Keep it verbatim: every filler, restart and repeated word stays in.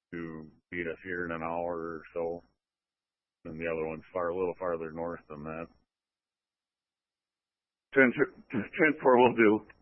to beat us here in an hour or so. And the other one's far, a little farther north than that. ten four will do.